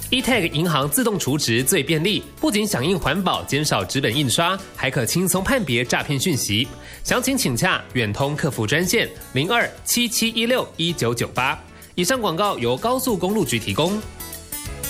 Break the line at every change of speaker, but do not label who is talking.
eTag 银行自动储值最便利，不仅响应环保，减少纸本印刷，还可轻松判别诈骗讯息。详情请洽远通客服专线0277161998。以上广告由高速公路局提供。